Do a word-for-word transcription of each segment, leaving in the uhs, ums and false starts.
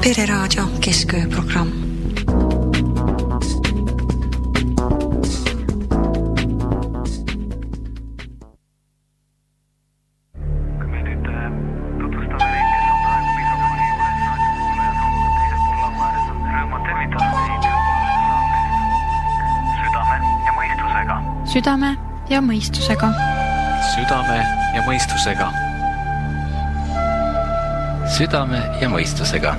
Pereraadio keskööprogramm. Südame ja mõistusega. Südame ja mõistusega. Südame ja mõistusega.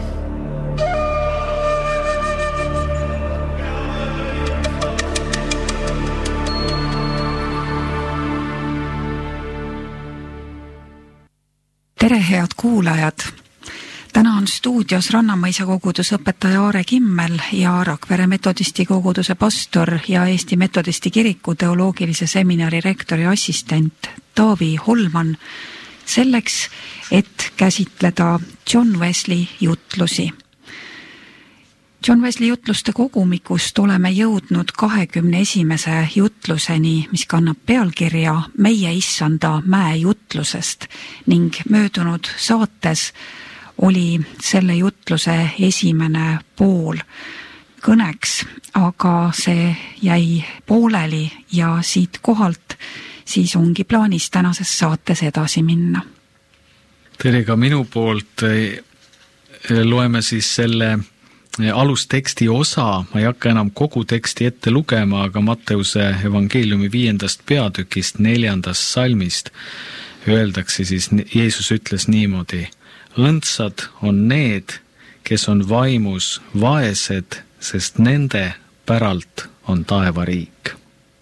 Tere, head kuulajad! Täna on stuudios Rannamõisa koguduse õpetaja Aare Kimmel ja Rakvere metodisti koguduse pastor ja Eesti metodisti kiriku teoloogilise seminari rektori assistent Taavi Holman selleks, et käsitleda John Wesley jutlusi. John Wesley jutluste kogumikust oleme jõudnud kahekümne esimese jutluseni, mis kannab pealkirja Meie issanda mäe jutlusest ning möödunud saates oli selle jutluse esimene pool kõneks, aga see jäi pooleli ja siit kohalt siis ongi plaanis tänases saates edasi minna. Tere ka minu poolt. Loeme siis selle alusteksti osa, ma ei hakka enam kogu teksti ette lugema, aga Matteuse evangeeliumi viiendast peatükist neljandast salmist öeldakse siis, Jeesus ütles niimoodi: õndsad on need, kes on vaimus vaesed, sest nende päralt on taevariik.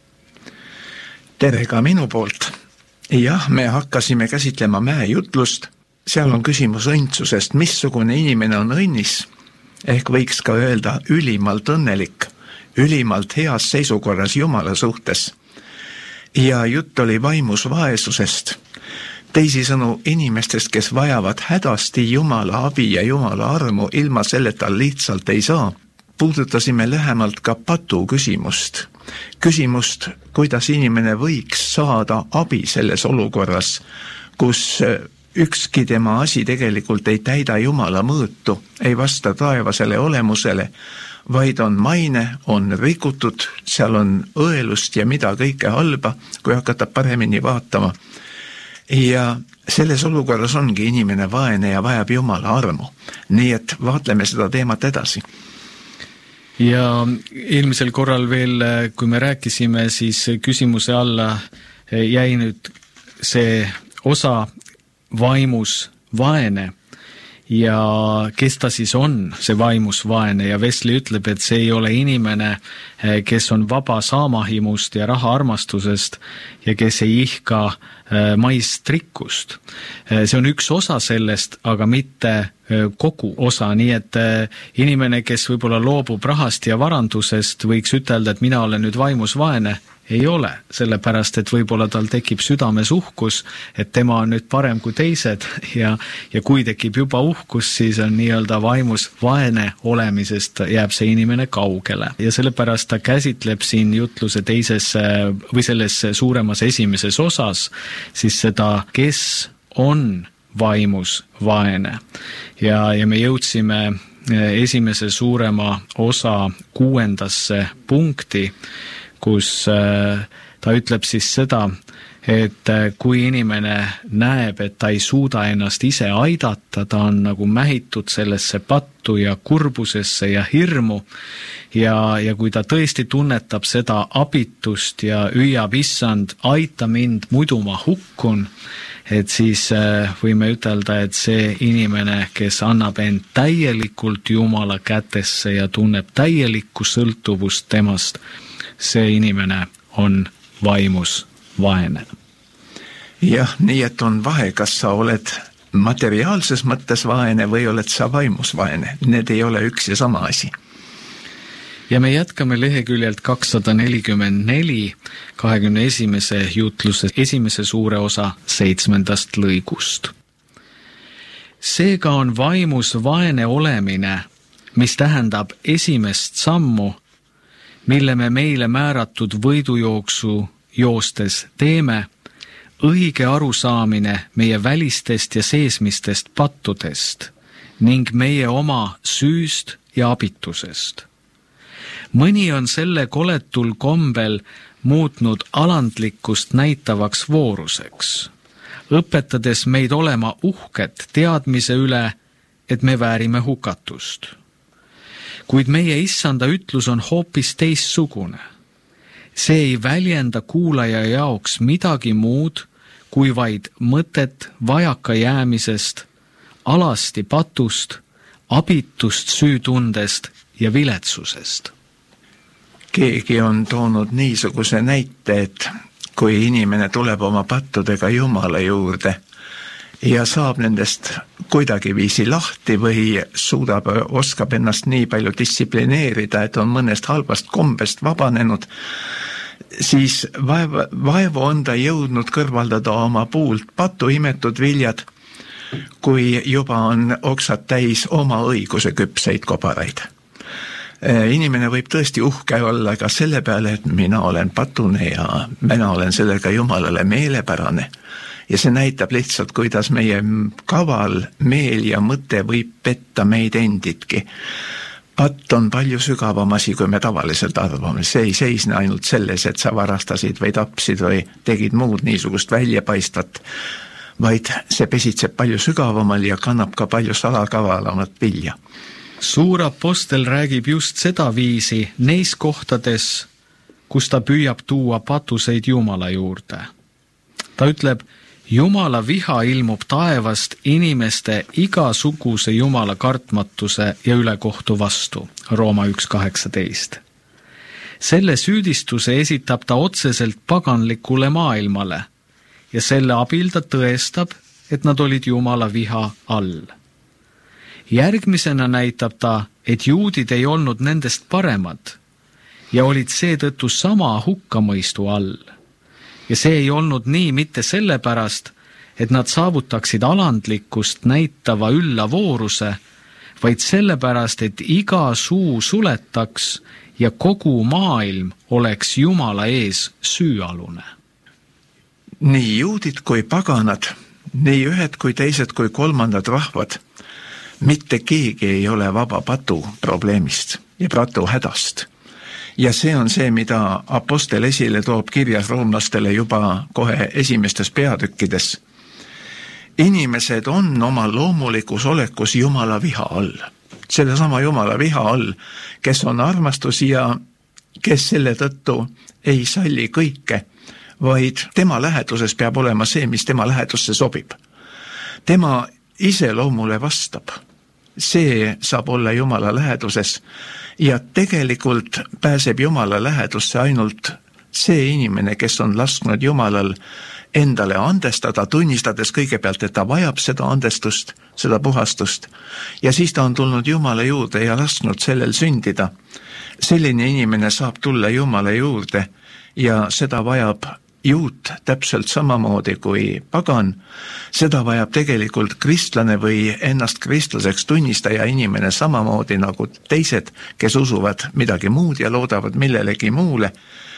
Tere ka minu poolt. Jah, me hakkasime käsitlema mäejutlust. Seal on küsimus õndsusest, missugune inimene on õnnis, ehk võiks ka öelda ülimalt õnnelik, ülimalt heas seisukorras Jumala suhtes. Ja jutt oli vaimus vaesusest. Teisisõnu inimestest, kes vajavad hädasti Jumala abi ja Jumala armu, ilma selleta lihtsalt ei saa. Puudutasime lähemalt ka patu küsimust. Küsimust, kuidas inimene võiks saada abi selles olukorras, kus ükski tema asi tegelikult ei täida Jumala mõõtu, ei vasta taevasele olemusele, vaid on maine, on rikutud, seal on õelust ja mida kõike halba, kui hakata paremini vaatama. Ja selles olukorras ongi inimene vaene ja vajab Jumala armu. Nii et vaatleme seda teemat edasi. Ja eelmisel korral veel, kui me rääkisime, siis küsimuse alla jäi nüüd see osa vaimus vaene ja kes ta siis on, see vaimus vaene, ja Wesley ütleb, et see ei ole inimene, kes on vaba saamahimust ja raha armastusest ja kes ei ihka maist rikkust. See on üks osa sellest, aga mitte kogu osa, nii et inimene, kes võib-olla loobub rahast ja varandusest, võiks ütelda, et mina olen nüüd vaimus vaene. Ei ole, sellepärast, et võib-olla tal tekib südames uhkus, et tema on nüüd parem kui teised ja, ja kui tekib juba uhkus, siis on nii-öelda vaimus vaene olemisest jääb see inimene kaugele. Ja sellepärast ta käsitleb siin jutluse teises või selles suuremas esimeses osas siis seda, kes on vaimus vaene. Ja, ja me jõudsime esimese suurema osa kuuendasse punkti, kus ta ütleb siis seda, et kui inimene näeb, et ta ei suuda ennast ise aidata, ta on nagu mähitud sellesse pattu ja kurbusesse ja hirmu ja, ja kui ta tõesti tunnetab seda abitust ja hüüab, issand, aita mind, muidu ma hukkun, et siis võime ütelda, et see inimene, kes annab end täielikult Jumala kätesse ja tunneb täielikku sõltuvust temast, see inimene on vaimus vaene. Jah, nii et on vahe, kas sa oled materiaalses mõttes vaene või oled sa vaimus vaene. Need ei ole üks ja sama asi. Ja me jätkame leheküljelt kakssada nelikümmend neli kahekümne esimese jutluse esimese suure osa seitsmendast lõigust. Seega on vaimus vaene olemine, mis tähendab esimest sammu, mille me meile määratud võidujooksu joostes teeme, õige arusaamine meie välistest ja seesmistest pattudest, ning meie oma süüst ja abitusest. Mõni on selle koletul kombel muutnud alandlikkust näitavaks vooruseks, õpetades meid olema uhked teadmise üle, et me väärime hukatust. Kuid meie issanda ütlus on hoopis teissugune. See ei väljenda kuulaja jaoks midagi muud, kui vaid mõtet vajaka jäämisest, alasti patust, abitust süütundest ja viletsusest. Keegi on toonud niisuguse näite, et kui inimene tuleb oma pattudega Jumala juurde ja saab nendest kuidagiviisi lahti või suudab, oskab ennast nii palju distsiplineerida, et on mõnest halvast kombest vabanenud, siis vaevu, vaevu on ta jõudnud kõrvaldada oma puult patu imetud viljad, kui juba on oksad täis oma õiguse küpseid kobaraid. Inimene võib tõesti uhke olla ka selle peale, et mina olen patune ja mina olen sellega Jumalale meelepärane. Ja see näitab lihtsalt, kuidas meie kaval meel ja mõte võib petta meid endidki. Patt on palju sügavam asi, kui me tavaliselt arvame. See ei seisne ainult selles, et sa varastasid või tapsid või tegid muud niisugust väljapaistvat, vaid see pesitseb palju sügavamal ja kannab ka palju salakavalamat vilja. Suur apostel räägib just seda viisi neis kohtades, kus ta püüab tuua patuseid Jumala juurde. Ta ütleb, Jumala viha ilmub taevast inimeste igasuguse Jumala kartmatuse ja ülekohtu vastu, Rooma üks kaheksateist. Selle süüdistuse esitab ta otseselt paganlikule maailmale ja selle abil ta tõestab, et nad olid Jumala viha all. Järgmisena näitab ta, et juudid ei olnud nendest paremad ja olid seetõttu sama hukkamõistu all. Ja see ei olnud nii mitte sellepärast, et nad saavutaksid alandlikkust näitava ülla vooruse, vaid sellepärast, et iga suu suletaks ja kogu maailm oleks Jumala ees süüalune. Nii juudid kui paganad, nii ühed kui teised kui kolmandad rahvad, mitte keegi ei ole vaba patu probleemist ja patu hädast. Ja see on see, mida apostel esile toob kirjas roomlastele juba kohe esimestes peatükkides. Inimesed on oma loomulikus olekus Jumala viha all. Selle sama Jumala viha all, kes on armastus ja kes selle tõttu ei salli kõike, vaid tema läheduses peab olema see, mis tema lähedusse sobib. Tema iseloomule vastab. See saab olla Jumala läheduses ja tegelikult pääseb Jumala lähedusse ainult see inimene, kes on lasknud Jumalal endale andestada, tunnistades kõigepealt, et ta vajab seda andestust, seda puhastust ja siis ta on tulnud Jumala juurde ja lasknud sellel sündida. Selline inimene saab tulla Jumala juurde ja seda vajab juut täpselt samamoodi kui pagan, seda vajab tegelikult kristlane või ennast kristlaseks tunnistaja inimene samamoodi nagu teised, kes usuvad midagi muud ja loodavad millelegi muule.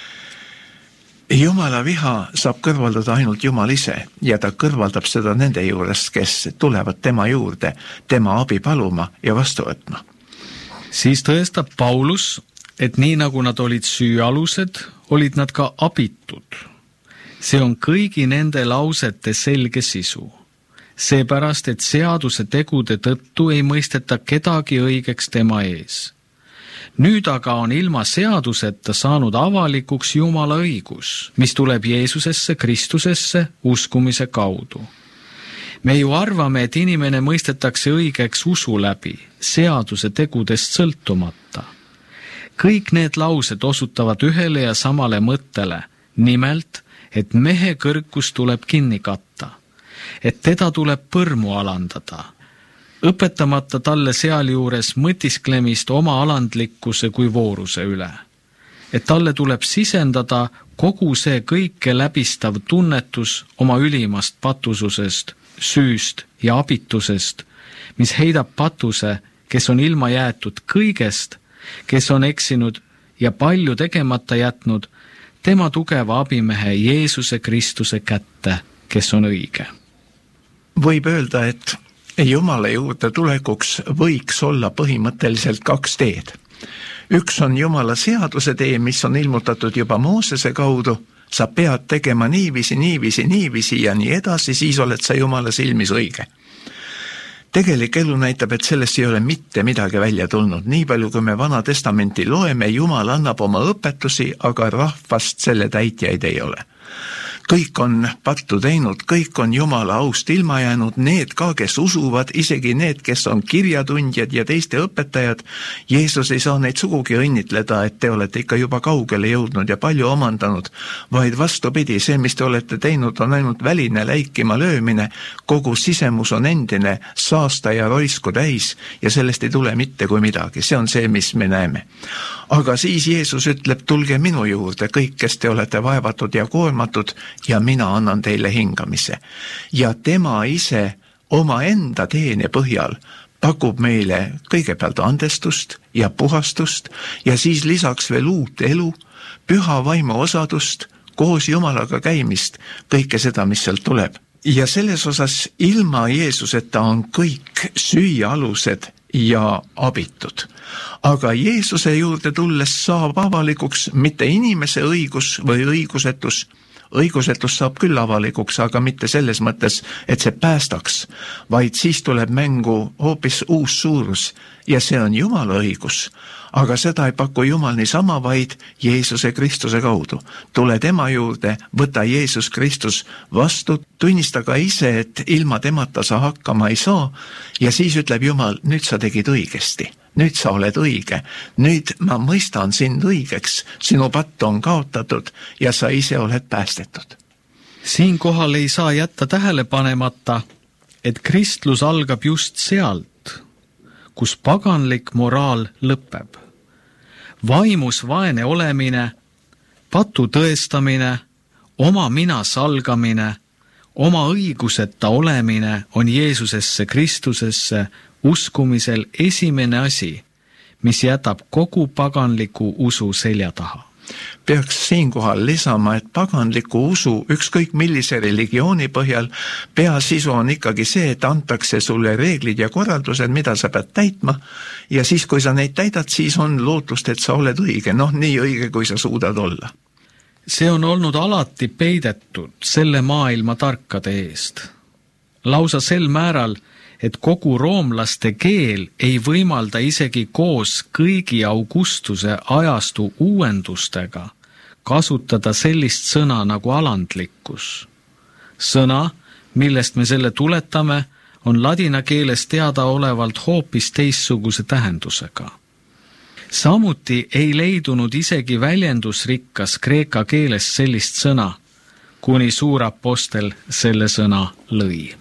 Jumala viha saab kõrvaldada ainult Jumal ise ja ta kõrvaldab seda nende juures, kes tulevad tema juurde, tema abi paluma ja vastu võtma. Siis tõestab Paulus, et nii nagu nad olid süüalused, olid nad ka abitud. See on kõigi nende lausete selge sisu. Seepärast, et seaduse tegude tõttu ei mõisteta kedagi õigeks tema ees. Nüüd aga on ilma seaduseta saanud avalikuks Jumala õigus, mis tuleb Jeesusesse, Kristusesse, uskumise kaudu. Me ju arvame, et inimene mõistetakse õigeks usu läbi, seaduse tegudest sõltumata. Kõik need laused osutavad ühele ja samale mõttele, nimelt, et mehe kõrkus tuleb kinni katta, et teda tuleb põrmu alandada, õpetamata talle sealjuures mõtisklemist oma alandlikkuse kui vooruse üle. Et talle tuleb sisendada kogu see kõike läbistav tunnetus oma ülimast patususest, süüst ja abitusest, mis heidab patuse, kes on ilma jäetud kõigest, kes on eksinud ja palju tegemata jätnud, tema tugeva abimehe Jeesuse Kristuse kätte, kes on õige. Võib öelda, et Jumala juurde tulekuks võiks olla põhimõtteliselt kaks teed. Üks on Jumala seaduse tee, mis on ilmutatud juba Moosese kaudu, sa pead tegema niiviisi, niiviisi, niiviisi ja nii edasi, siis oled sa Jumala silmis õige. Tegelik elu näitab, et sellest ei ole mitte midagi välja tulnud. Nii palju, kui me Vana Testamenti loeme, Jumal annab oma õpetusi, aga rahvast selle täitjaid ei ole. Kõik on pattu teinud, kõik on Jumala aust ilma jäänud, need ka, kes usuvad, isegi need, kes on kirjatundjad ja teiste õpetajad. Jeesus ei saa neid sugugi õnnitleda, et te olete ikka juba kaugele jõudnud ja palju omandanud, vaid vastupidi, see, mis te olete teinud, on ainult väline läikima löömine, kogu sisemus on endine saasta ja roisku täis ja sellest ei tule mitte kui midagi, see on see, mis me näeme. Aga siis Jeesus ütleb, tulge minu juurde, kõik, kes te olete vaevatud ja koormatud, ja mina annan teile hingamise. Ja tema ise oma enda teene põhjal pakub meile kõigepealt andestust ja puhastust ja siis lisaks veel uut elu, püha vaimu osadust, koos Jumalaga käimist, kõike seda, mis sealt tuleb. Ja selles osas ilma Jeesuseta on kõik süüaalused ja abitud. Aga Jeesuse juurde tulles saab avalikuks mitte inimese õigus või õigusetus, õigusetus saab küll avalikuks, aga mitte selles mõttes, et see päästaks, vaid siis tuleb mängu hoopis uus suurus ja see on Jumala õigus. Aga seda ei paku Jumal niisama, vaid Jeesuse Kristuse kaudu. Tule tema juurde, võta Jeesus Kristus vastu, tunnista ka ise, et ilma temata sa hakkama ei saa ja siis ütleb Jumal, nüüd sa tegid õigesti. Nüüd sa oled õige, nüüd ma mõistan sind õigeks, sinu patt on kaotatud ja sa ise oled päästetud. Siinkohal ei saa jätta tähele panemata, et kristlus algab just sealt, kus paganlik moraal lõpeb. Vaimus vaene olemine, patu tõestamine, oma mina salgamine, oma õiguseta olemine on Jeesusesse Kristusesse uskumisel esimene asi, mis jätab kogu paganliku usu selja taha. Peaks siinkohal lisama, et paganliku usu ükskõik millise religiooni põhjal peasisu on ikkagi see, et antakse sulle reeglid ja korraldused, mida sa pead täitma ja siis, kui sa neid täidad, siis on lootust, et sa oled õige, noh nii õige, kui sa suudad olla. See on olnud alati peidetud selle maailma tarkade eest. Lausa sel määral, et kogu roomlaste keel ei võimalda isegi koos kõigi Augustuse ajastu uuendustega kasutada sellist sõna nagu alandlikkus. Sõna, millest me selle tuletame, on ladina keeles teadaolevalt hoopis teistsuguse tähendusega. Samuti ei leidunud isegi väljendusrikkas kreeka keeles sellist sõna, kuni suurapostel selle sõna lõi.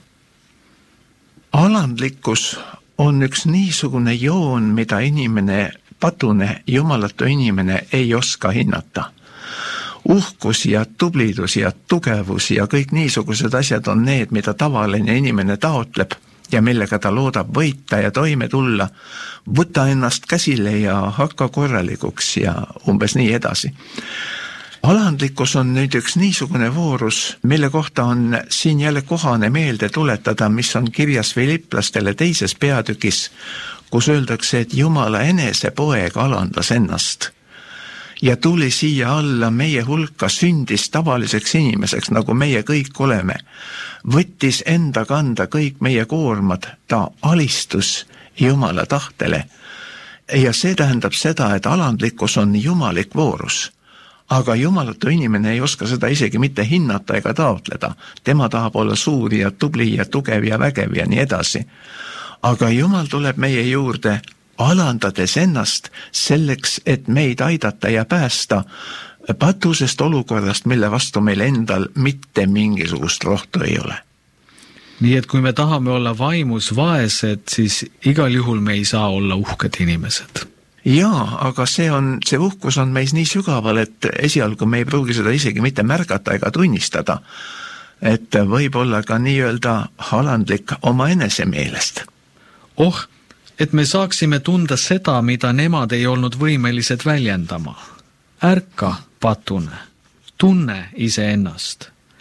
Alandlikkus on üks niisugune joon, mida inimene, patune, jumalatu inimene ei oska hinnata. Uhkus ja tublidus ja tugevus ja kõik niisugused asjad on need, mida tavaline inimene taotleb ja millega ta loodab võita ja toime tulla. Võta ennast käsile ja hakka korralikuks ja umbes nii edasi. Alandlikkus on nüüd üks niisugune voorus, mille kohta on siin jälle kohane meelde tuletada, mis on kirjas Filiplastele teises peatükis, kus öeldakse, et Jumala enese poeg alandas ennast ja tuli siia alla meie hulka, sündis tavaliseks inimeseks, nagu meie kõik oleme. Võttis enda kanda kõik meie koormad, ta alistus Jumala tahtele ja see tähendab seda, et alandlikkus on jumalik voorus. Aga jumalatu inimene ei oska seda isegi mitte hinnata ega taotleda. Tema tahab olla suur ja tubli ja tugev ja vägev ja nii edasi. Aga Jumal tuleb meie juurde alandades ennast selleks, et meid aidata ja päästa patusest olukorrast, mille vastu meil endal mitte mingisugust rohtu ei ole. Nii et kui me tahame olla vaimus vaesed, siis igal juhul me ei saa olla uhked inimesed. Jaa, aga see on, see uhkus on meis nii sügaval, et esialgu me ei pruugi seda isegi mitte märgata ega tunnistada. Et võib olla ka nii-öelda alandlik oma enese meelest. Oh, et me saaksime tunda seda, mida nemad ei olnud võimelised väljendama. Ärka, patune, tunne iseennast.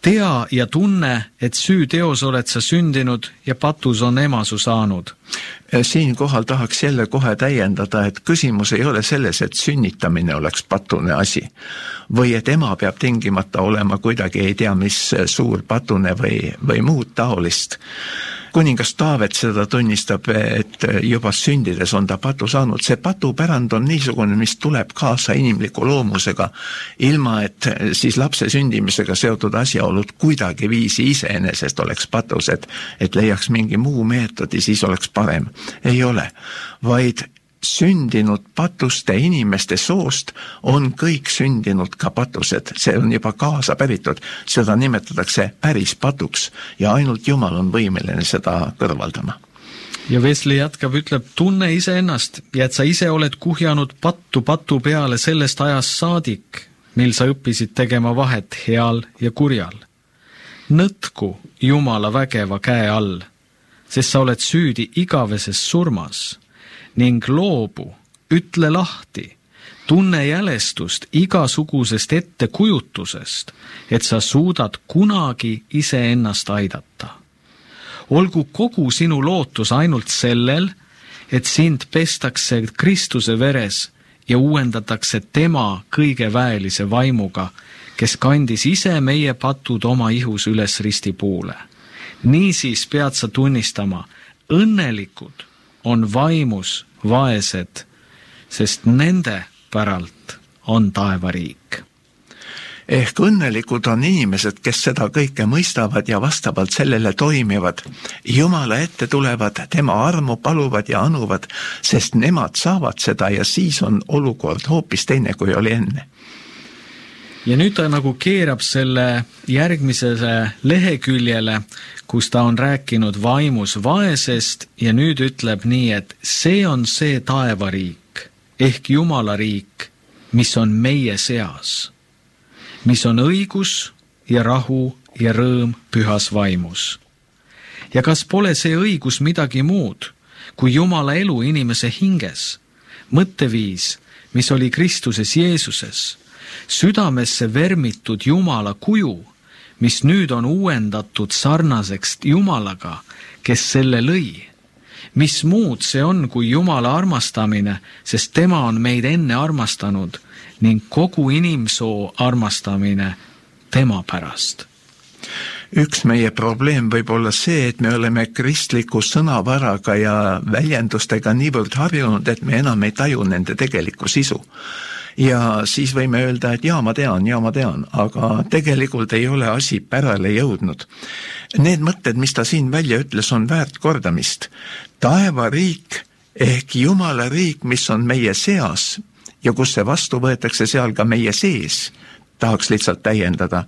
tea ja tunne, et süüteos oled sa sündinud ja patus on ema su saanud. Siinkohal tahaks jälle kohe täiendada, et küsimus ei ole selles, et sünnitamine oleks patune asi või et ema peab tingimata olema kuidagi ei tea mis suur patune või, või muud taolist. Kuningas Taavet seda tunnistab, et juba sündides on ta patu saanud. See patupärand on niisugune, mis tuleb kaasa inimliku loomusega, ilma et siis lapse sündimisega seotud asjaolud kuidagi viisi iseenesest oleks patus, et, et leiaks mingi muu meetodi, siis oleks parem. Ei ole, vaid sündinud patuste inimeste soost on kõik sündinud ka patused. See on juba kaasa päritud. Seda nimetatakse päris patuks ja ainult Jumal on võimeline seda kõrvaldama. Ja Wesley jätkab, ütleb, tunne ise ennast ja et sa ise oled kuhjanud pattu patu peale sellest ajast saadik, mil sa õppisid tegema vahet heal ja kurjal. Nõtku Jumala vägeva käe all, sest sa oled süüdi igaveses surmas ning loobu, ütle lahti, tunne jälestust igasugusest ettekujutusest, et sa suudad kunagi iseennast aidata. Olgu kogu sinu lootus ainult sellel, et sind pestakse Kristuse veres ja uuendatakse tema kõige väelise vaimuga, kes kandis ise meie patud oma ihus üles ristipuule. Niisiis pead sa tunnistama, õnnelikud on vaimus vaesed, sest nende päralt on taevariik. Ehk õnnelikud on inimesed, kes seda kõike mõistavad ja vastavalt sellele toimivad. Jumala ette tulevad, tema armu paluvad ja anuvad, sest nemad saavad seda ja siis on olukord hoopis teine, kui oli enne. Ja nüüd ta nagu keerab selle järgmisele leheküljele, kus ta on rääkinud vaimus vaesest ja nüüd ütleb nii, et see on see taevariik ehk Jumala riik, mis on meie seas, mis on õigus ja rahu ja rõõm pühas vaimus. Ja kas pole see õigus midagi muud kui Jumala elu inimese hinges, mõtteviis, mis oli Kristuses Jeesuses, südamesse vermitud Jumala kuju, mis nüüd on uuendatud sarnaseks Jumalaga, kes selle lõi. Mis muud see on kui Jumala armastamine, sest tema on meid enne armastanud ning kogu inimsoo armastamine tema pärast. Üks meie probleem võib olla see, et me oleme kristliku sõnavaraga ja väljendustega niivõrd harjunud, et me enam ei taju nende tegelikku sisu. Ja siis võime öelda, et jaa, ma tean, jaa, ma tean, aga tegelikult ei ole asi pärale jõudnud. Need mõtted, mis ta siin välja ütles, on väärt kordamist. Taevariik ehk Jumala riik, mis on meie seas ja kus see vastu võetakse seal ka meie sees, tahaks lihtsalt täiendada.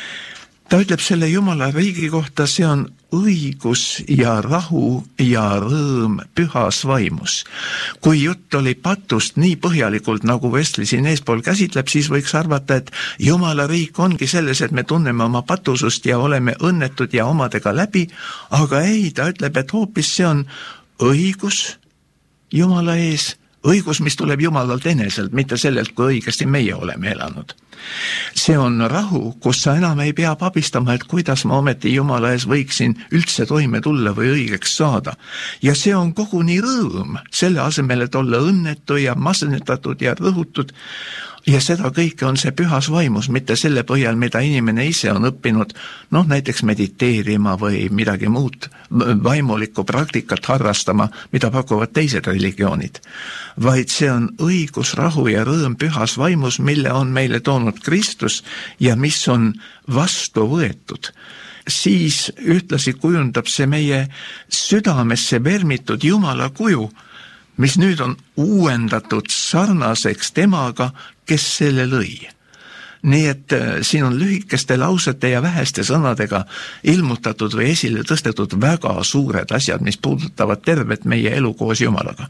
Ta ütleb selle Jumala riigi kohta, see on õigus ja rahu ja rõõm pühas vaimus. Kui jutt oli patust nii põhjalikult, nagu Wesley siin eespool käsitleb, siis võiks arvata, et Jumala riik ongi selles, et me tunneme oma patusust ja oleme õnnetud ja omadega läbi, aga ei, ta ütleb, et hoopis see on õigus Jumala ees, õigus, mis tuleb Jumalalt eneselt, mitte sellelt, kui õigesti meie oleme elanud. See on rahu, kus sa enam ei pea abistama, et kuidas ma ometi Jumala ees võiksin üldse toime tulla või õigeks saada. Ja see on koguni rõõm, selle asemel, et olla õnnetu ja masennetatud ja rõhutud. Ja seda kõike on see pühas vaimus, mitte selle põhjal, mida inimene ise on õppinud, noh näiteks mediteerima või midagi muud vaimulikku praktikat harrastama, mida pakuvad teised religioonid. Vaid see on õigus, rahu ja rõõm pühas vaimus, mille on meile toonud Kristus ja mis on vastu võetud. Siis ühtlasi kujundab see meie südamesse vermitud Jumala kuju, mis nüüd on uuendatud sarnaseks temaga, kes selle lõi. Nii et siin on lühikeste lausete ja väheste sõnadega ilmutatud või esile tõstetud väga suured asjad, mis puudutavad tervet meie elu koos Jumalaga.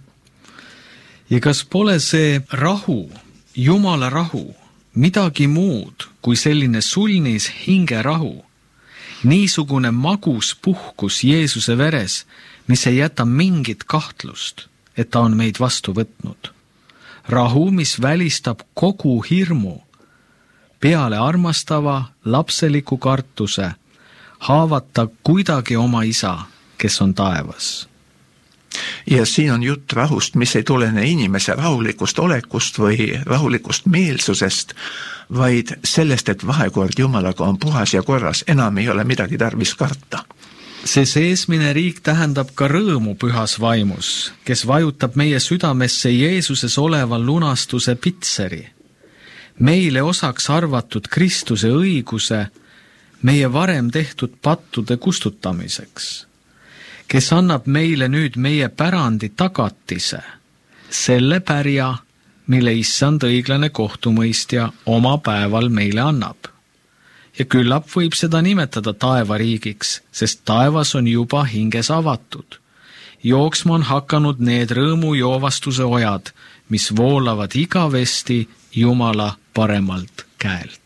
Ja kas pole see rahu, Jumala rahu, midagi muud kui selline sulnis hingerahu, niisugune magus puhkus Jeesuse veres, mis ei jäta mingit kahtlust, et ta on meid vastu võtnud. Rahu, mis välistab kogu hirmu, peale armastava lapseliku kartuse haavata kuidagi oma isa, kes on taevas. Ja siin on jutt rahust, mis ei tulene inimese rahulikust olekust või rahulikust meelsusest, vaid sellest, et vahekord Jumalaga on puhas ja korras, enam ei ole midagi tarvis karta. See seesmine riik tähendab ka rõõmu pühas vaimus, kes vajutab meie südamesse Jeesuses oleva lunastuse pitseri. Meile osaks arvatud Kristuse õiguse meie varem tehtud pattude kustutamiseks, kes annab meile nüüd meie pärandi tagatise, selle pärja, mille issand õiglane kohtumõistja oma päeval meile annab. Ja küllap võib seda nimetada taevariigiks, sest taevas on juba hinges avatud. Jooksma on hakanud need rõõmu joovastuse ojad, mis voolavad igavesti Jumala paremalt käelt.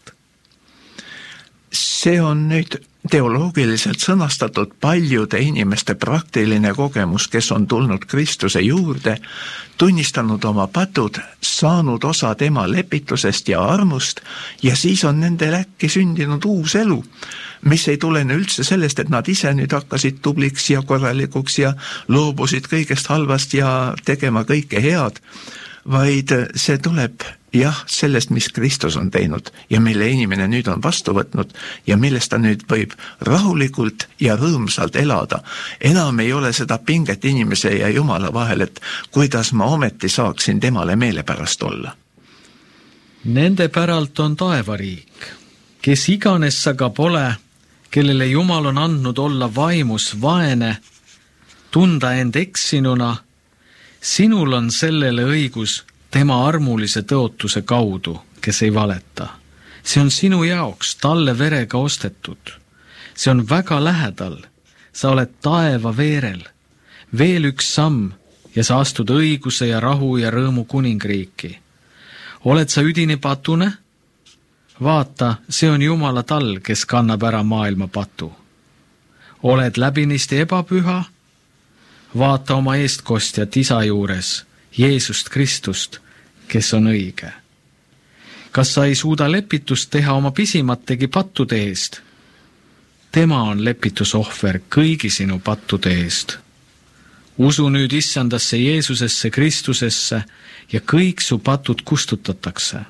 See on nüüd teoloogiliselt sõnastatud paljude inimeste praktiline kogemus, kes on tulnud Kristuse juurde, tunnistanud oma patud, saanud osa tema lepitusest ja armust ja siis on nendel äkki sündinud uus elu, mis ei tulene üldse sellest, et nad ise nüüd hakkasid tubliks ja korralikuks ja loobusid kõigest halvast ja tegema kõike head, vaid see tuleb jah, sellest, mis Kristus on teinud ja mille inimene nüüd on vastu võtnud ja millest ta nüüd võib rahulikult ja rõõmsalt elada. Enam ei ole seda pinget inimese ja Jumala vahel, et kuidas ma ometi saaksin temale meelepärast olla. Nende päralt on taevariik, kes iganes sa ka pole, kellele Jumal on andnud olla vaimus vaene, tunda end eksinuna, sinul on sellele õigus tema armulise tõotuse kaudu, kes ei valeta. See on sinu jaoks talle verega ostetud. See on väga lähedal. Sa oled taeva veerel. Veel üks samm ja sa astud õiguse ja rahu ja rõõmu kuningriiki. Oled sa üdini patune? Vaata, see on Jumala tall, kes kannab ära maailma patu. Oled läbinisti ebapüha? Vaata oma eestkostjat isa juures, Jeesust Kristust, kes on õige. Kas sa ei suuda lepitust teha oma pisimategi pattude eest? Tema on lepitusohver kõigi sinu pattude eest. Usu nüüd issandasse Jeesusesse Kristusesse ja kõik su patud kustutatakse.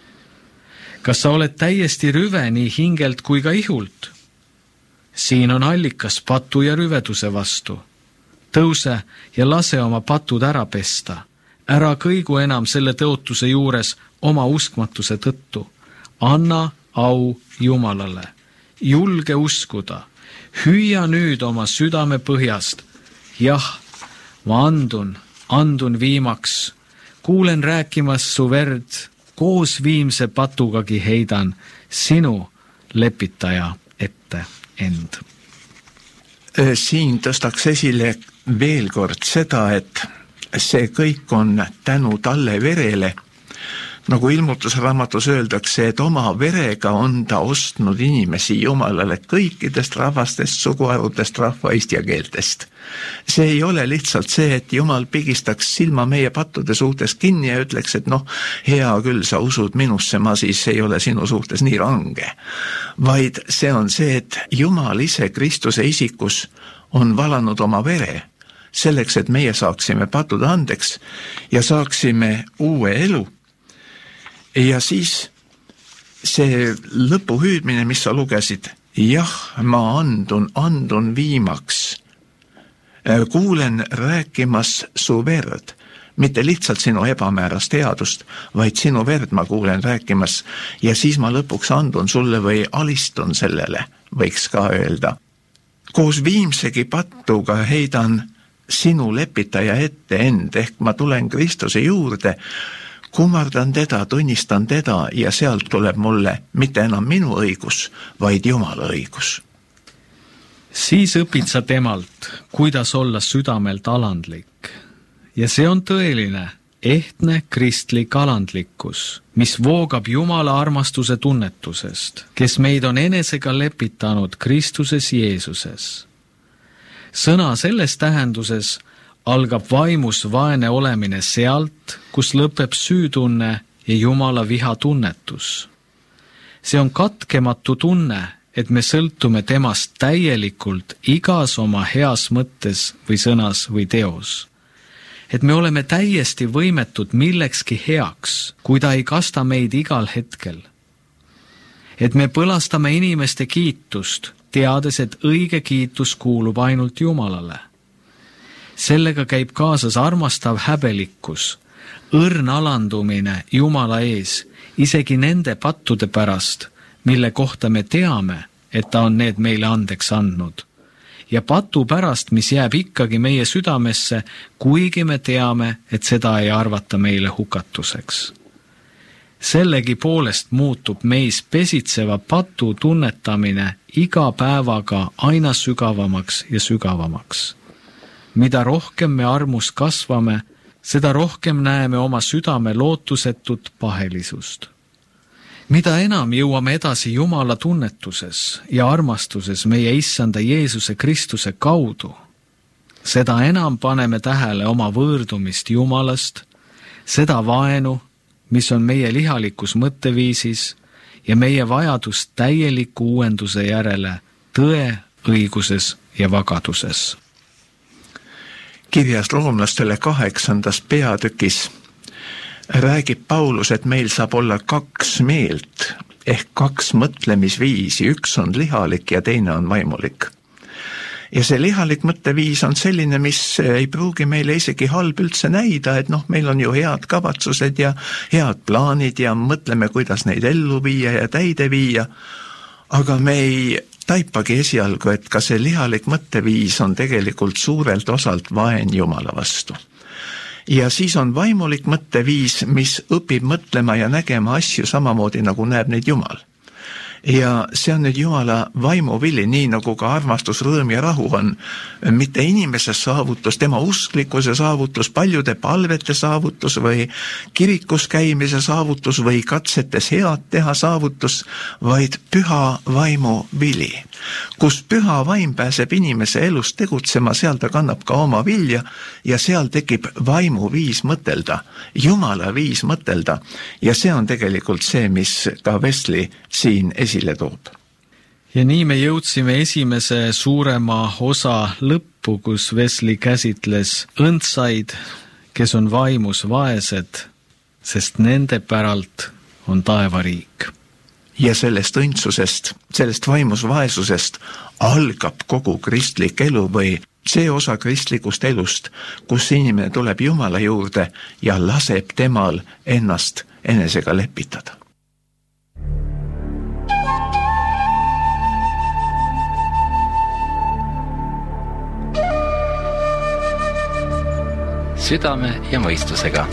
Kas sa oled täiesti rüve nii hingelt kui ka ihult? Siin on allikas patu ja rüveduse vastu. Tõuse ja lase oma patud ära pesta. Ära kõigu enam selle tõotuse juures oma uskmatuse tõttu. Anna au Jumalale. Julge uskuda. Hüüa nüüd oma südame põhjast. Jah, ma andun, andun viimaks. Kuulen rääkimas su verd, koos viimse patugagi heidan sinu lepitaja ette end. Siin tõstaks esile veel kord seda, et see kõik on tänu talle verele. Nagu ilmutusraamatus öeldakse, et oma verega on ta ostnud inimesi Jumalale kõikidest rahvastest, suguharudest, rahvaist ja keeltest. See ei ole lihtsalt see, et Jumal pigistaks silma meie pattude suhtes kinni ja ütleks, et noh, hea küll, sa usud minusse, ma siis ei ole sinu suhtes nii range. Vaid see on see, et Jumal ise Kristuse isikus on valanud oma vere selleks, et meie saaksime pattuda andeks ja saaksime uue elu. Ja siis see lõpuhüüdmine, mis sa lugesid, jah, ma andun, andun viimaks. Kuulen rääkimas su verd, mitte lihtsalt sinu ebamäärast headust, vaid sinu verd ma kuulen rääkimas ja siis ma lõpuks andun sulle või alistun sellele, võiks ka öelda. Koos viimsegi pattuga heidan sinu lepitaja ette end, ehk ma tulen Kristuse juurde, kummardan teda, tunnistan teda ja sealt tuleb mulle mitte enam minu õigus, vaid Jumala õigus. Siis õpid sa temalt, kuidas olla südamelt alandlik. Ja see on tõeline, ehtne kristlik alandlikkus, mis voogab Jumala armastuse tunnetusest, kes meid on enesega lepitanud Kristuses Jeesuses. Sõna selles tähenduses algab vaimus vaene olemine sealt, kus lõpeb süütunne ja Jumala viha tunnetus. See on katkematu tunne, et me sõltume temast täielikult igas oma heas mõttes või sõnas või teos. Et me oleme täiesti võimetud millekski heaks, kui ta ei kasta meid igal hetkel. Et me põlastame inimeste kiitust, teades, et õige kiitus kuulub ainult Jumalale. Sellega käib kaasas armastav häbelikkus, õrn alandumine Jumala ees, isegi nende pattude pärast, mille kohta me teame, et ta on need meile andeks andnud. Ja patu pärast, mis jääb ikkagi meie südamesse, kuigi me teame, et seda ei arvata meile hukatuseks. Sellegi poolest muutub meis pesitseva patu tunnetamine iga päevaga aina sügavamaks ja sügavamaks. Mida rohkem me armus kasvame, seda rohkem näeme oma südame lootusetut pahelisust. Mida enam jõuame edasi Jumala tunnetuses ja armastuses meie issanda Jeesuse Kristuse kaudu, seda enam paneme tähele oma võõrdumist Jumalast, seda vaenu, mis on meie lihalikus mõtteviisis ja meie vajadus täieliku uuenduse järele tõe, õiguses ja vagaduses. Kirjas roomlastele kaheksandas peatükis räägib Paulus, et meil saab olla kaks meelt ehk kaks mõtlemisviisi, üks on lihalik ja teine on vaimulik. Ja see lihalik mõtteviis on selline, mis ei pruugi meile isegi halb üldse näida, et noh, meil on ju head kavatsused ja head plaanid ja mõtleme, kuidas neid ellu viia ja täide viia, aga me ei taipagi esialgu, et ka see lihalik mõtteviis on tegelikult suurelt osalt vaen Jumala vastu. Ja siis on vaimulik mõtteviis, mis õpib mõtlema ja nägema asju samamoodi, nagu näeb neid Jumal. Ja see on nüüd Jumala vaimuvili, nii nagu ka armastus, rõõm ja rahu on mitte inimese saavutus, tema usklikkuse saavutus, paljude palvete saavutus või kirikus käimise saavutus või katsetes head teha saavutus, vaid püha vaimuvili. Kus püha vaim pääseb inimese elus tegutsema, seal ta kannab ka oma vilja ja seal tekib vaimu viis mõtelda, Jumala viis mõtelda ja see on tegelikult see, mis ka Wesley siin esile toob. Ja nii me jõudsime esimese suurema osa lõppu, kus Wesley käsitles õndsaid, kes on vaimus vaesed, sest nende päralt on taevariik. Ja sellest õndsusest, sellest vaimus vaesusest algab kogu kristlik elu või see osa kristlikust elust, kus inimene tuleb Jumala juurde ja laseb temal ennast enesega lepitada. Südame ja mõistusega.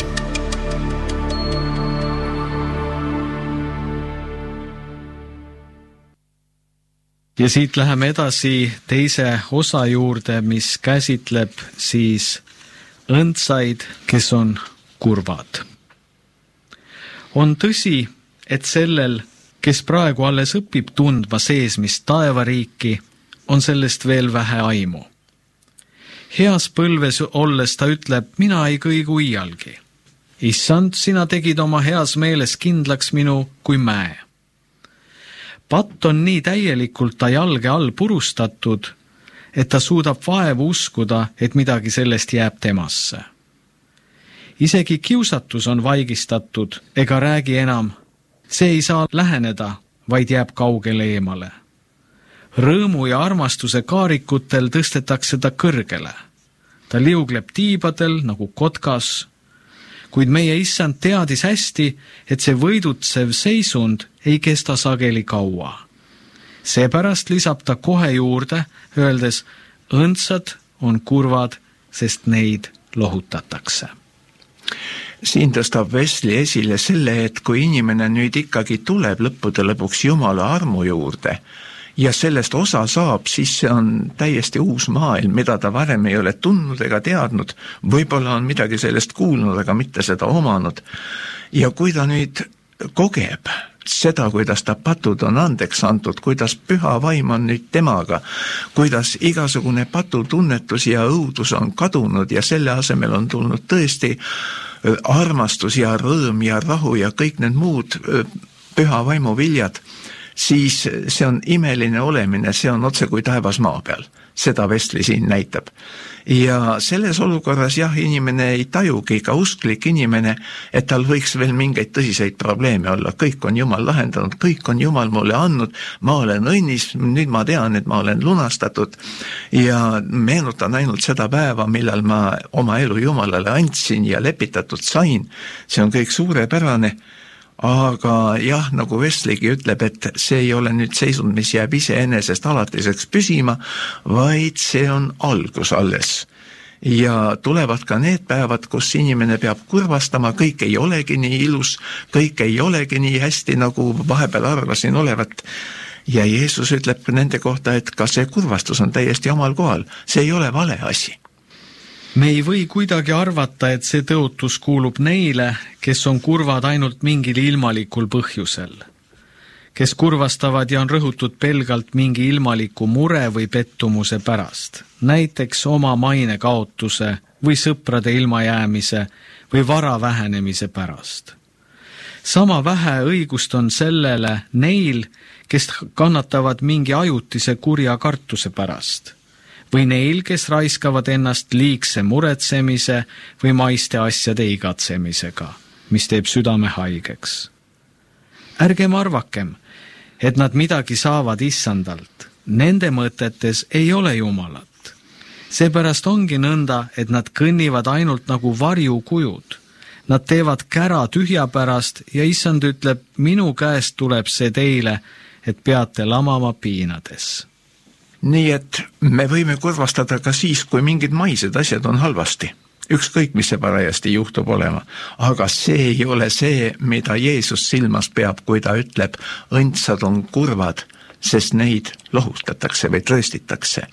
Ja siit läheme edasi teise osa juurde, mis käsitleb siis õndsaid, kes on kurvad. On tõsi, et sellel, kes praegu alles õpib tundma seesmist taevariiki, on sellest veel vähe aimu. Heas põlves olles ta ütleb, mina ei kõigu iialgi. Issand, sina tegid oma heas meeles kindlaks minu kui mäe. Patt on nii täielikult ta jalge all purustatud, et ta suudab vaevu uskuda, et midagi sellest jääb temasse. Isegi kiusatus on vaigistatud ega räägi enam. See ei saa läheneda, vaid jääb kaugele eemale. Rõõmu ja armastuse kaarikutel tõstetakse ta kõrgele. Ta liugleb tiibadel nagu kotkas, kuid meie issand teadis hästi, et see võidutsev seisund ei kesta sageli kaua. Seepärast lisab ta kohe juurde, öeldes, õndsad on kurvad, sest neid lohutatakse. Siin tõstab Wesley esile selle, et kui inimene nüüd ikkagi tuleb lõppude lõpuks Jumala armu juurde ja sellest osa saab, siis see on täiesti uus maailm, mida ta varem ei ole tundnud ega teadnud. Võib-olla on midagi sellest kuulnud, aga mitte seda omanud. Ja kui ta nüüd kogeb seda, kuidas ta patud on andeks antud, kuidas püha vaim on nüüd temaga, kuidas igasugune patutunnetus ja õudus on kadunud ja selle asemel on tulnud tõesti armastus ja rõõm ja rahu ja kõik need muud püha vaimu viljad, siis see on imeline olemine, see on otse kui taevas maa peal. Seda Vestli siin näitab. Ja selles olukorras jah, inimene ei tajugi, ka usklik inimene, et tal võiks veel mingeid tõsiseid probleeme olla. Kõik on Jumal lahendanud, kõik on Jumal mulle andnud, ma olen õnnis, nüüd ma tean, et ma olen lunastatud ja meenutan ainult seda päeva, millal ma oma elu Jumalale andsin ja lepitatud sain. See on kõik suurepärane. Aga jah, nagu Vestligi ütleb, et see ei ole nüüd seisund, mis jääb iseenesest alatiseks püsima, vaid see on algus alles. Ja tulevad ka need päevad, kus inimene peab kurvastama, kõik ei olegi nii ilus, kõik ei olegi nii hästi, nagu vahepeal arvasin olevat. Ja Jeesus ütleb nende kohta, et ka see kurvastus on täiesti omal kohal, see ei ole vale asi. Me ei või kuidagi arvata, et see tõotus kuulub neile, kes on kurvad ainult mingil ilmalikul põhjusel, kes kurvastavad ja on rõhutud pelgalt mingi ilmaliku mure või pettumuse pärast, näiteks oma maine kaotuse või sõprade ilmajäämise või vara vähenemise pärast. Sama vähe õigust on sellele neil, kes kannatavad mingi ajutise kurja kartuse pärast, või neil, kes raiskavad ennast liigse muretsemise või maiste asjade igatsemisega, mis teeb südame haigeks. Ärgem arvakem, et nad midagi saavad issandalt. Nende mõtetes ei ole Jumalat. Seepärast ongi nõnda, et nad kõnnivad ainult nagu varjukujud. Nad teevad kära tühja pärast ja issand ütleb, minu käest tuleb see teile, et peate lamama piinades. Nii et me võime kurvastada ka siis, kui mingid maised asjad on halvasti. Ükskõik, mis see parajasti juhtub olema. Aga see ei ole see, mida Jeesus silmas peab, kui ta ütleb, õndsad on kurvad, sest neid lohutatakse või trööstitakse.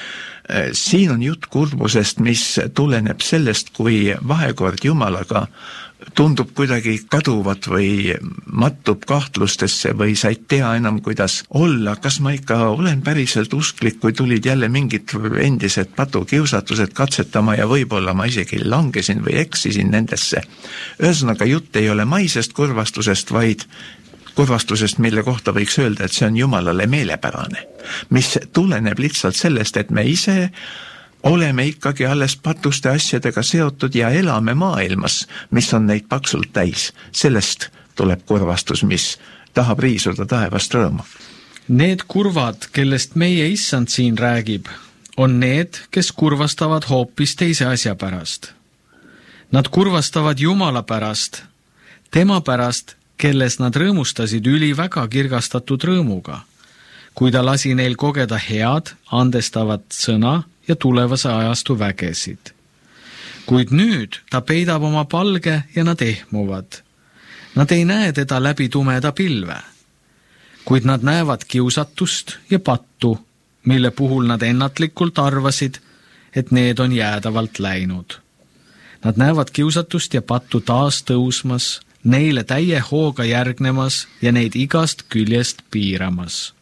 Siin on jutt kurbusest, mis tuleneb sellest, kui vahekord Jumalaga tundub kuidagi kaduvat või mattub kahtlustesse või sa ei tea enam, kuidas olla. Kas ma ikka olen päriselt usklik, kui tulid jälle mingid endised patukiusatused katsetama ja võib-olla ma isegi langesin või eksisin nendesse. Ühesõnaga, jutt ei ole maisest kurvastusest, vaid kurvastusest, mille kohta võiks öelda, et see on Jumalale meelepärane, mis tuleneb lihtsalt sellest, et me ise oleme ikkagi alles patuste asjadega seotud ja elame maailmas, mis on neid paksult täis. Sellest tuleb kurvastus, mis tahab riisuda taevast rõõmu. Need kurvad, kellest meie issand siin räägib, on need, kes kurvastavad hoopis teise asja pärast. Nad kurvastavad Jumala pärast, tema pärast, kelles nad rõõmustasid üli väga kirgastatud rõõmuga, kui ta lasi neil kogeda head, andestavat sõna ja tulevase ajastu vägesid. Kuid nüüd ta peidab oma palge ja nad ehmuvad. Nad ei näe teda läbi tumeda pilve, kuid nad näevad kiusatust ja pattu, mille puhul nad ennatlikult arvasid, et need on jäädavalt läinud. Nad näevad kiusatust ja pattu taas tõusmas, neile täie hooga järgnemas ja neid igast küljest piiramas.